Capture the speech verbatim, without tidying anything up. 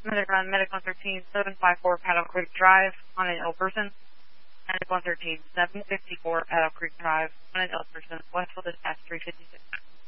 Medic on Medic one thirteen, seven five four Paddle Creek Drive on an ill person. Medic one thirteen, seven fifty-four Paddle Creek Drive on an ill person. Westfield dispatch three fifty-six.